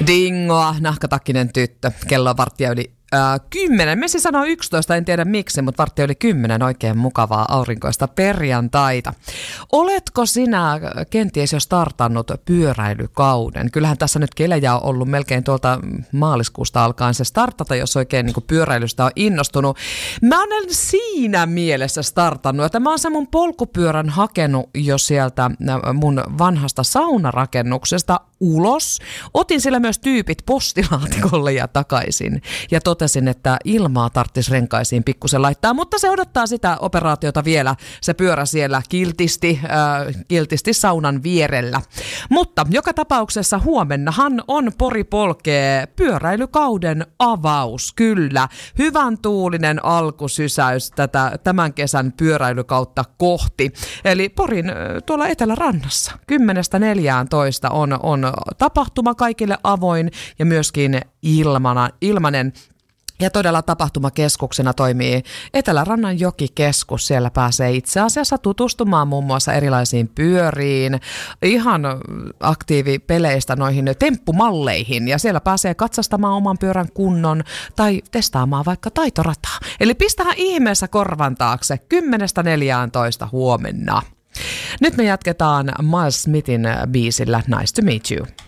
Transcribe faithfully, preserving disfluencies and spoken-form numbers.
Dingoa, nahkatakkinen tyttö. Kello on varttia yli Äh, kymmenen. Messi sanoo yksitoista, en tiedä miksi, mutta vartti oli kymmenen. Oikein mukavaa aurinkoista perjantaita. Oletko sinä kenties jo startannut pyöräilykauden? Kyllähän tässä nyt kelejä on ollut melkein tuolta maaliskuusta alkaen se startata, jos oikein niin kuin pyöräilystä on innostunut. Mä olen siinä mielessä startannut, että mä oon sen mun polkupyörän hakenut jo sieltä mun vanhasta saunarakennuksesta ulos. Otin sillä myös tyypit postilaatikolle ja takaisin. Ja totesin, että ilmaa tarvitsisi renkaisiin pikkusen laittaa, mutta se odottaa sitä operaatiota vielä. Se pyörä siellä kiltisti, äh, kiltisti saunan vierellä. Mutta joka tapauksessa huomennahan on Pori polkee pyöräilykauden avaus. Kyllä, hyvän tuulinen alkusysäys tätä, tämän kesän pyöräilykautta kohti. Eli Porin tuolla Etelärannassa kymmenestä neljääntoista on, on tapahtuma kaikille avoin ja myöskin ilmana, ilmanen. Ja todella tapahtumakeskuksena toimii Etelärannan jokikeskus. Siellä pääsee itse asiassa tutustumaan muun muassa erilaisiin pyöriin, ihan aktiivipeleistä noihin temppumalleihin. Ja siellä pääsee katsastamaan oman pyörän kunnon tai testaamaan vaikka taitorataa. Eli pistähän ihmeessä korvan taakse kymmenestä neljääntoista huomenna. Nyt me jatketaan Miles Smithin biisillä Nice to Meet You.